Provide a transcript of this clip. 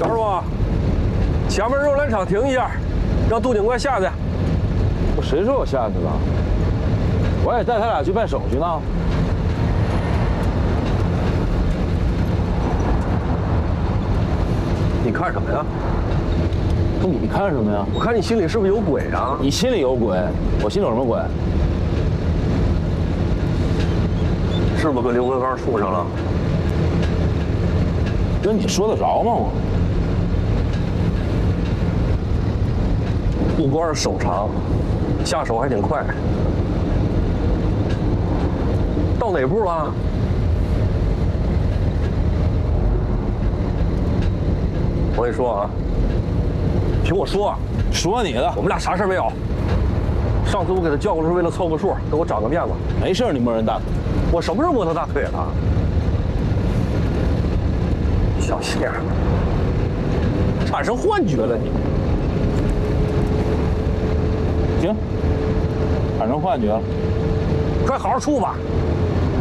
小师傅，前面肉篮厂停一下，让杜警官下去。 我谁说我下去了？我也带他俩去办手续呢。 你看什么呀？ 不，你看什么呀？ 我看你心里是不是有鬼啊？ 你心里有鬼，我心里有什么鬼？ 是不是跟刘文芳处上了？ 跟你说得着吗？我不光是手长，下手还挺快。到哪步了？我跟你说啊，听我说， 说你的， 我们俩啥事没有。上次我给他叫过来是为了凑个数，给我长个面子。 没事，你摸人大腿。 我什么时候摸他大腿了？小心眼，产生幻觉了你。 行，产生幻觉了， 快好好处吧。